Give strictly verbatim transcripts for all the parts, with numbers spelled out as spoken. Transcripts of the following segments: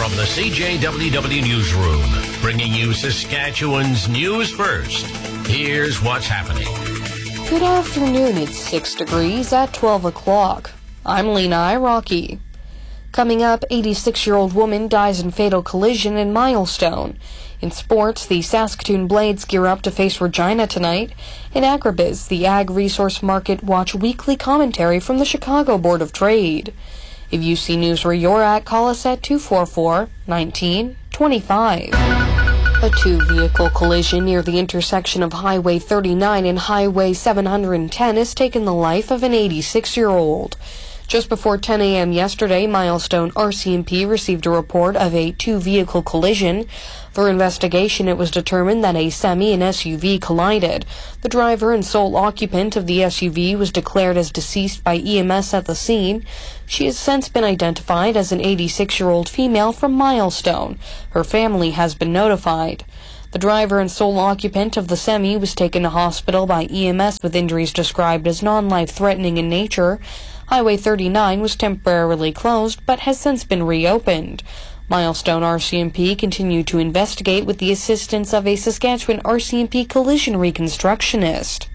From the C J W W Newsroom, bringing you Saskatchewan's news first. Here's what's happening. Good afternoon. It's six degrees at twelve o'clock. I'm Lena Rocky. Coming up, eighty-six-year-old woman dies in fatal collision in Milestone. In sports, the Saskatoon Blades gear up to face Regina tonight. In Agribiz, the Ag Resource Market watch weekly commentary from the Chicago Board of Trade. If you see news where you're at, call us at two four four, one nine two five. A two-vehicle collision near the intersection of Highway thirty-nine and Highway seven hundred ten has taken the life of an eighty-six-year-old. Just before ten a.m. yesterday, Milestone R C M P received a report of a two-vehicle collision. Through investigation, it was determined that a semi and S U V collided. The driver and sole occupant of the S U V was declared as deceased by E M S at the scene. She has since been identified as an eighty-six-year-old female from Milestone. Her family has been notified. The driver and sole occupant of the semi was taken to hospital by E M S with injuries described as non-life-threatening in nature. Highway thirty-nine was temporarily closed but has since been reopened. Milestone R C M P continued to investigate with the assistance of a Saskatchewan R C M P collision reconstructionist.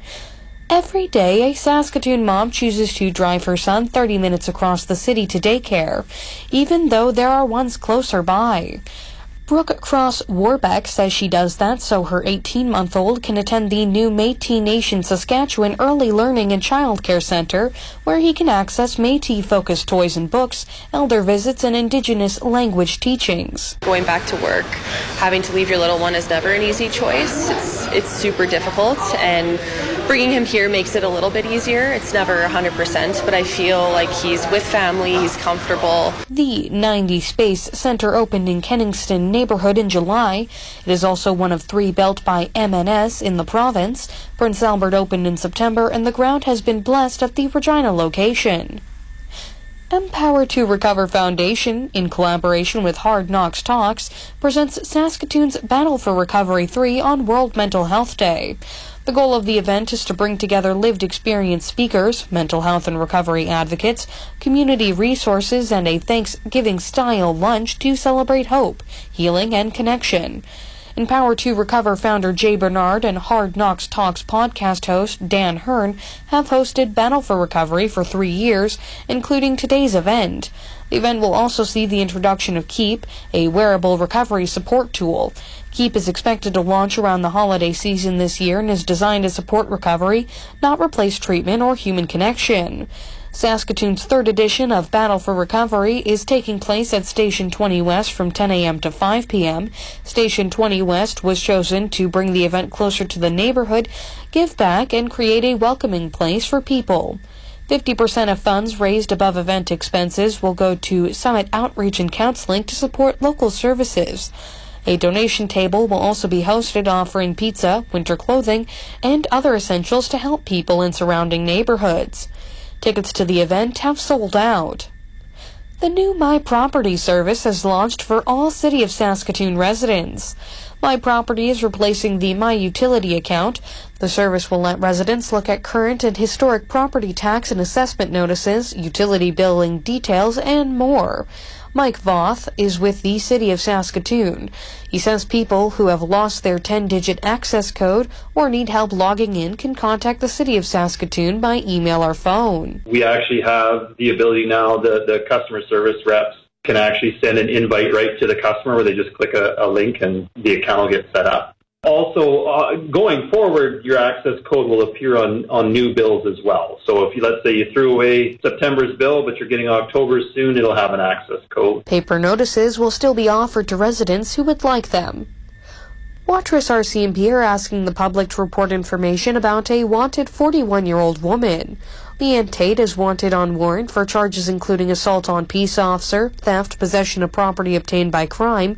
Every day, a Saskatoon mom chooses to drive her son thirty minutes across the city to daycare, even though there are ones closer by. Brooke Cross Warbeck says she does that so her eighteen-month-old can attend the new Métis Nation Saskatchewan Early Learning and Childcare Centre, where he can access Métis-focused toys and books, elder visits, and Indigenous language teachings. Going back to work, having to leave your little one is never an easy choice. It's, it's super difficult, and bringing him here makes it a little bit easier. It's never one hundred percent, but I feel like he's with family, he's comfortable. The ninety Space Centre opened in Kenningston neighborhood in July. It is also one of three built by M N S in the province. Prince Albert opened in September, and the ground has been blessed at the Regina location. Empower to Recover Foundation, in collaboration with Hard Knocks Talks, presents Saskatoon's Battle for Recovery three on World Mental Health Day. The goal of the event is to bring together lived experience speakers, mental health and recovery advocates, community resources, and a Thanksgiving-style lunch to celebrate hope, healing, and connection. Empower to Recover founder Jay Bernard and Hard Knocks Talks podcast host Dan Hearn have hosted Battle for Recovery for three years, including today's event. The event will also see the introduction of Keep, a wearable recovery support tool. Keep is expected to launch around the holiday season this year and is designed to support recovery, not replace treatment or human connection. Saskatoon's third edition of Battle for Recovery is taking place at Station twenty West from ten a.m. to five p.m. Station twenty West was chosen to bring the event closer to the neighborhood, give back, and create a welcoming place for people. fifty percent of funds raised above event expenses will go to Summit Outreach and Counseling to support local services. A donation table will also be hosted, offering pizza, winter clothing, and other essentials to help people in surrounding neighborhoods. Tickets to the event have sold out. The new My Property service has launched for all City of Saskatoon residents. My Property is replacing the My Utility account. The service will let residents look at current and historic property tax and assessment notices, utility billing details, and more. Mike Voth is with the City of Saskatoon. He says people who have lost their ten-digit access code or need help logging in can contact the City of Saskatoon by email or phone. We actually have the ability now, the, the customer service reps can actually send an invite right to the customer where they just click a, a link and the account will get set up. Also, uh, going forward, your access code will appear on, on new bills as well. So if you, let's say you threw away September's bill, but you're getting October's soon, it'll have an access code. Paper notices will still be offered to residents who would like them. Watrous R C M P are asking the public to report information about a wanted forty-one-year-old woman. Leanne Tate is wanted on warrant for charges including assault on peace officer, theft, possession of property obtained by crime,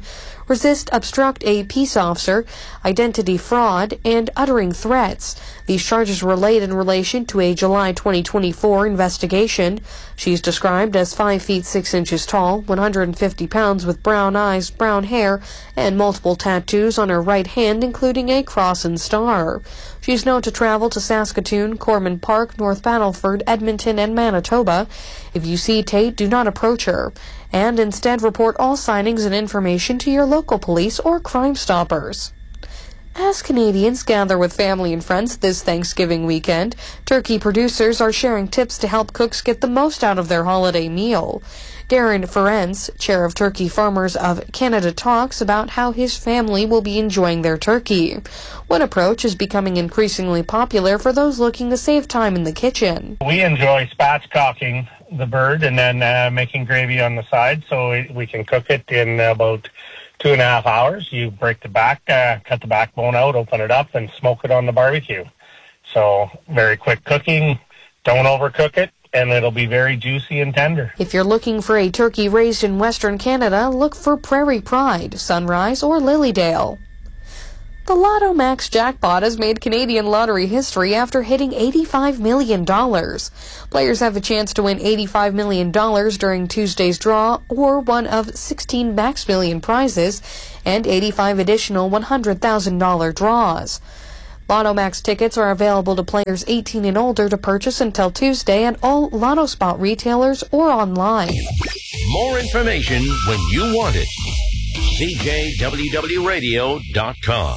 resist, obstruct a peace officer, identity fraud, and uttering threats. These charges were laid in relation to a July twenty twenty-four investigation. She's described as five feet six inches tall, one hundred fifty pounds, with brown eyes, brown hair, and multiple tattoos on her right hand, including a cross and star. She's known to travel to Saskatoon, Corman Park, North Battleford, Edmonton, and Manitoba. If you see Tate, do not approach her, and instead report all sightings and information to your local police or Crime Stoppers. As Canadians gather with family and friends this Thanksgiving weekend, turkey producers are sharing tips to help cooks get the most out of their holiday meal. Darren Ferenc, chair of Turkey Farmers of Canada, talks about how his family will be enjoying their turkey. One approach is becoming increasingly popular for those looking to save time in the kitchen. We enjoy spatchcocking the bird and then uh, making gravy on the side, so we can cook it in about two and a half hours. You break the back, uh, cut the backbone out, open it up, and smoke it on the barbecue. So very quick cooking, don't overcook it, and it'll be very juicy and tender. If you're looking for a turkey raised in Western Canada, look for Prairie Pride, Sunrise, or Lilydale. The Lotto Max jackpot has made Canadian lottery history after hitting eighty-five million dollars. Players have a chance to win eighty-five million dollars during Tuesday's draw, or one of sixteen Max Million prizes and eighty-five additional one hundred thousand dollars draws. Lotto Max tickets are available to players eighteen and older to purchase until Tuesday at all Lotto Spot retailers or online. More information when you want it. C J W W radio dot com.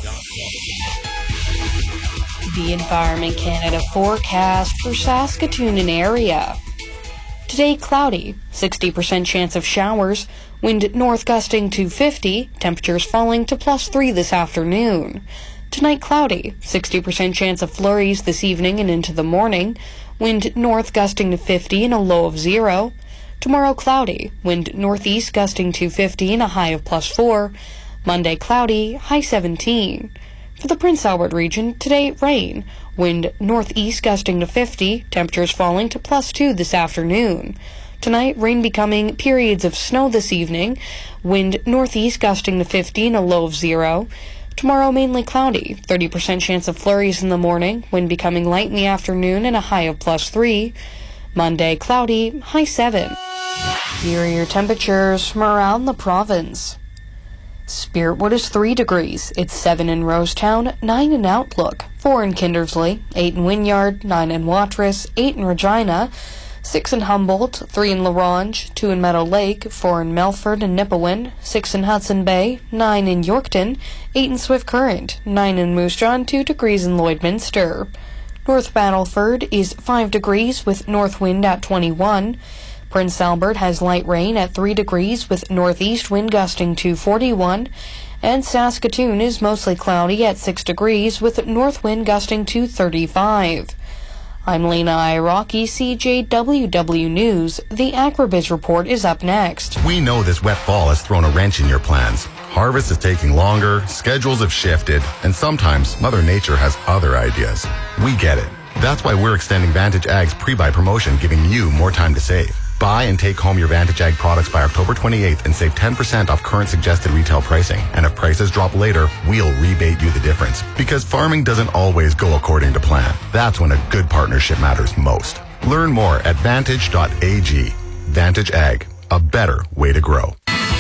The Environment Canada forecast for Saskatoon and area. Today, cloudy, sixty percent chance of showers, wind north gusting to fifty, temperatures falling to plus three this afternoon. Tonight, cloudy, sixty percent chance of flurries this evening and into the morning, wind north gusting to fifty and a low of zero. Tomorrow, cloudy, wind northeast gusting to fifty and a high of plus four. Monday, cloudy, high seventeen. For the Prince Albert region, today, rain, wind northeast gusting to fifty, temperatures falling to plus two this afternoon. Tonight, rain becoming periods of snow this evening, wind northeast gusting to fifty and a low of zero. Tomorrow, mainly cloudy, thirty percent chance of flurries in the morning, wind becoming light in the afternoon and a high of plus three. Monday, cloudy, high seven. Here are your temperatures from around the province. Spiritwood is three degrees. It's seven in Rosetown, nine in Outlook, four in Kindersley, eight in Wynyard, nine in Watrous, eight in Regina, six in Humboldt, three in La Ronge, two in Meadow Lake, four in Melford and Nipawin, six in Hudson Bay, nine in Yorkton, eight in Swift Current, nine in Moose Jaw, two degrees in Lloydminster. North Battleford is five degrees with north wind at twenty-one. Prince Albert has light rain at three degrees with northeast wind gusting to forty-one. And Saskatoon is mostly cloudy at six degrees with north wind gusting to thirty-five. I'm Lena Iraqi, C J W W News. The Agribiz report is up next. We know this wet fall has thrown a wrench in your plans. Harvest is taking longer, schedules have shifted, and sometimes Mother Nature has other ideas. We get it. That's why we're extending Vantage Ag's pre-buy promotion, giving you more time to save. Buy and take home your Vantage Ag products by October twenty-eighth and save ten percent off current suggested retail pricing. And if prices drop later, we'll rebate you the difference. Because farming doesn't always go according to plan. That's when a good partnership matters most. Learn more at vantage dot a g. Vantage Ag, a better way to grow.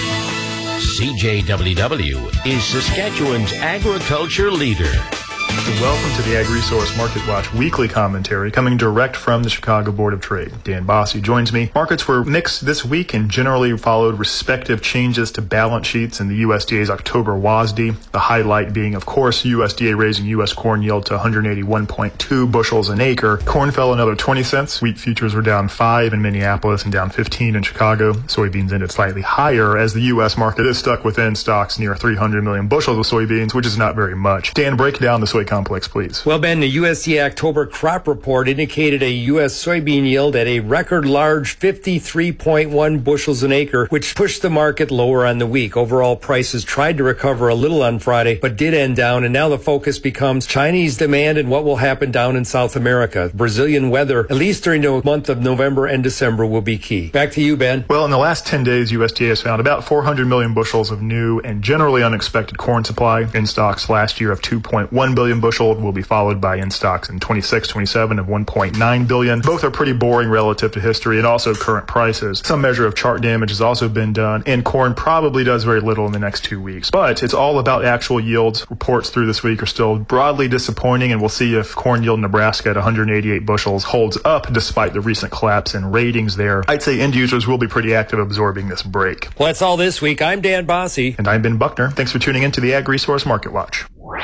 C J W W is Saskatchewan's agriculture leader. Welcome to the Ag Resource Market Watch weekly commentary coming direct from the Chicago Board of Trade. Dan Bossy joins me. Markets were mixed this week and generally followed respective changes to balance sheets in the U S D A's October W A S D. The highlight being, of course, U S D A raising U S corn yield to one hundred eighty-one point two bushels an acre. Corn fell another twenty cents. Wheat futures were down five in Minneapolis and down fifteen in Chicago. Soybeans ended slightly higher as the U S market is stuck within stocks near three hundred million bushels of soybeans, which is not very much. Dan, break down the soy complex, please. Well, Ben, the U S D A October crop report indicated a U S soybean yield at a record large fifty-three point one bushels an acre, which pushed the market lower on the week. Overall prices tried to recover a little on Friday, but did end down, and now the focus becomes Chinese demand and what will happen down in South America. Brazilian weather, at least during the month of November and December, will be key. Back to you, Ben. Well, in the last ten days, U S D A has found about four hundred million bushels of new and generally unexpected corn supply. In stocks last year of two point one billion bushels will be followed by in stocks in twenty-six twenty-seven of one point nine billion. Both are pretty boring relative to history and also current prices. Some measure of chart damage has also been done, and corn probably does very little in the next two weeks. But it's all about actual yields. Reports through this week are still broadly disappointing, and we'll see if corn yield in Nebraska at one hundred eighty-eight bushels holds up despite the recent collapse in ratings there. I'd say end users will be pretty active absorbing this break. Well, that's all this week. I'm Dan Bossy. And I'm Ben Buckner. Thanks for tuning in to the Ag Resource Market Watch.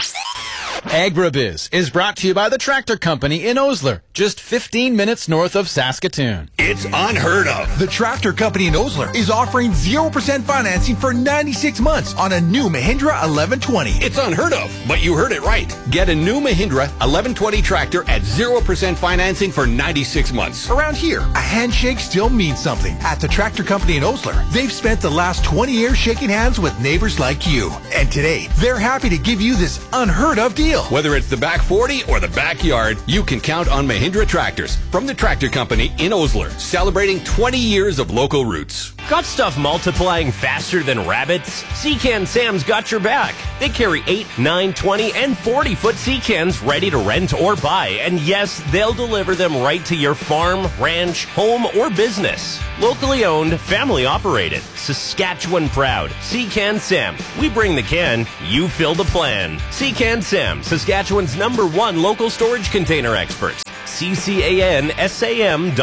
AgriBiz is brought to you by the Tractor Company in Osler, just fifteen minutes north of Saskatoon. It's unheard of. The Tractor Company in Osler is offering zero percent financing for ninety-six months on a new Mahindra eleven twenty. It's unheard of, but you heard it right. Get a new Mahindra eleven twenty tractor at zero percent financing for ninety-six months. Around here, a handshake still means something. At the Tractor Company in Osler, they've spent the last twenty years shaking hands with neighbors like you. And today, they're happy to give you this unheard of deal. Whether it's the back forty or the backyard, you can count on Mahindra tractors from the Tractor Company in Osler, celebrating twenty years of local roots. Got stuff multiplying faster than rabbits? Secan Sam's got your back. They carry eight, nine, twenty, and forty foot Secans ready to rent or buy. And yes, they'll deliver them right to your farm, ranch, home, or business. Locally owned, family operated. Saskatchewan proud. Secan Sam. We bring the can, you fill the plan. Secan Sam, Saskatchewan's number one local storage container experts. C C A N S A M dot